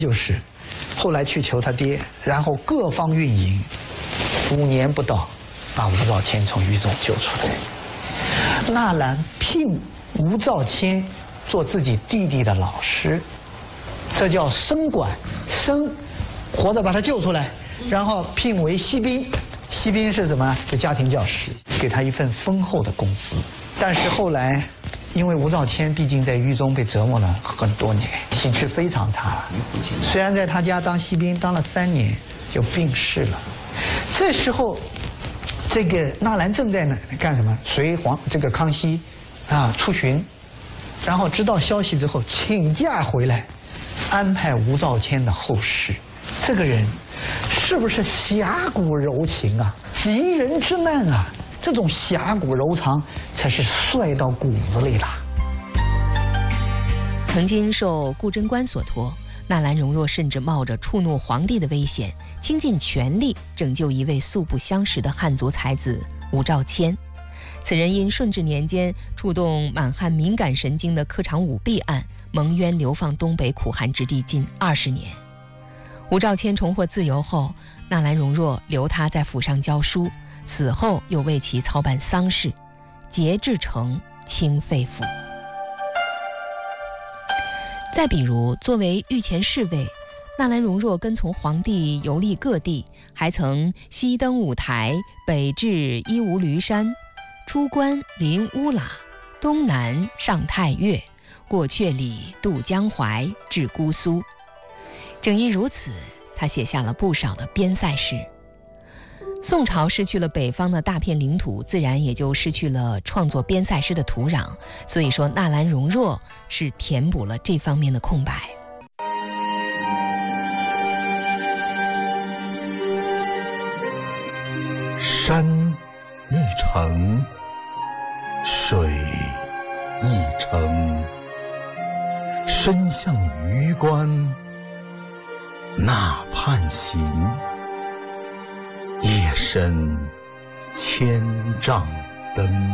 就是后来去求他爹，然后各方运营，5年不到，把吴兆谦从狱中救出来。纳兰聘吴兆谦做自己弟弟的老师，这叫生管，生活着把他救出来，然后聘为西宾。西宾是什么？就家庭教师，给他一份丰厚的工资。但是后来，因为吴兆谦毕竟在狱中被折磨了很多年，情绪非常差。虽然在他家当西宾当了3年，就病逝了。这时候，这个纳兰正在干什么？随这个康熙出巡，然后知道消息之后请假回来，安排吴兆谦的后事。这个人是不是侠骨柔情啊？急人之难啊！这种侠骨柔肠才是帅到骨子里了。 曾经受顾贞观所托，纳兰容若甚至冒着触怒皇帝的危险，倾尽全力拯救一位素不相识的汉族才子吴兆谦。此人因顺治年间触动满汉敏感神经的科场舞弊案，蒙冤流放东北苦寒之地近20年。吴兆谦重获自由后，纳兰容若留他在府上教书，死后又为其操办丧事，节制成清肺腑。再比如，作为御前侍卫，纳兰容若跟从皇帝游历各地，还曾西登五台，北至伊吾驴山，出关临乌拉，东南上太岳，过阙里，渡江淮，至姑苏。正因如此，他写下了不少的边塞诗。宋朝失去了北方的大片领土，自然也就失去了创作边塞诗的土壤，所以说纳兰容若是填补了这方面的空白。 山一程，水一程，身向榆关那畔行，夜深千帐灯。